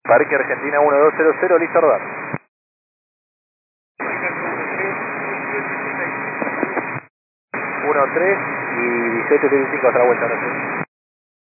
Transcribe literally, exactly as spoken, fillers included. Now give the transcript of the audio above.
Parque Argentina uno dos cero cero, listo a rodar. uno tres y dieciocho setenta y cinco hasta la vuelta, gracias.